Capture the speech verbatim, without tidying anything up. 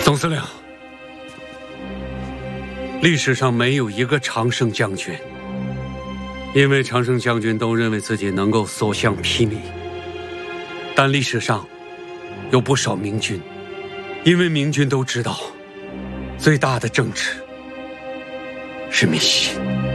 总司令，历史上没有一个常胜将军，因为常胜将军都认为自己能够所向披靡，但历史上有不少明君，因为明君都知道，最大的政治是民心。